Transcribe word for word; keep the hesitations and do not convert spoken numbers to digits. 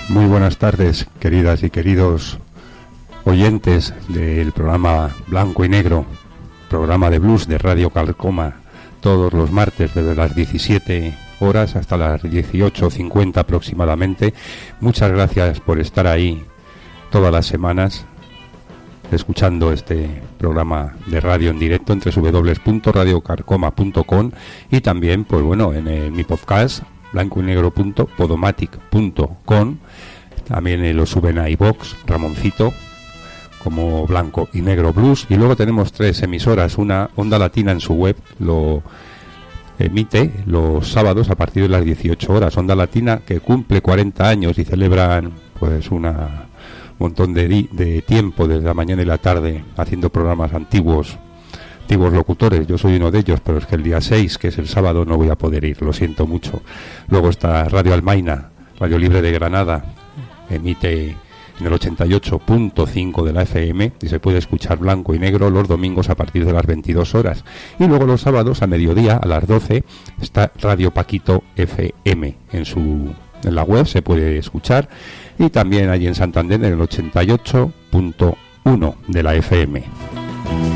Muy buenas tardes, queridas y queridos oyentes del programa Blanco y Negro, programa de blues de Radio Carcoma, todos los martes desde las diecisiete horas hasta las dieciocho cincuenta aproximadamente. Muchas gracias por estar ahí todas las semanas escuchando este programa de radio en directo en doble u doble u doble u punto radio carcoma punto com y también, pues bueno, en, en mi podcast blanco y negro punto podomatic punto com. También eh, lo suben a iVox, Ramoncito, como Blanco y Negro Blues. Y luego tenemos tres emisoras. Una, Onda Latina, en su web lo emite los sábados a partir de las dieciocho horas. Onda Latina, que cumple cuarenta años y celebran pues una montón de, di- de tiempo desde la mañana y la tarde haciendo programas antiguos, antiguos locutores. Yo soy uno de ellos, pero es que el día seis, que es el sábado, no voy a poder ir, lo siento mucho. Luego está Radio Almaina, Radio Libre de Granada, emite en el ochenta y ocho punto cinco de la F M y se puede escuchar Blanco y Negro los domingos a partir de las veintidós horas. Y luego los sábados a mediodía, a las doce, está Radio Paquito F M. En su en la web se puede escuchar, y también allí en Santander en el ochenta y ocho punto uno de la F M.